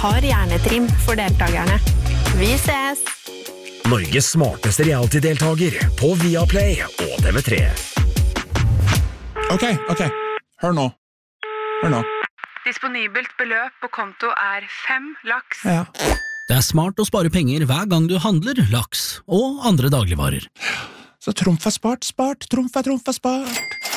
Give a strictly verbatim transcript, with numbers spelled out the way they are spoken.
har hjernetrim for deltakerne. Vi ses! Norges smarteste reality-deltager på Viaplay og T V tre. Ok, ok. Hør nå. Hør nå. Disponibelt beløp på konto er fem laks. Ja. Det er smart å spare penger hver gang du handler laks og andre dagligvarer. Så trumf er spart, spart, trumf er trumf er spart.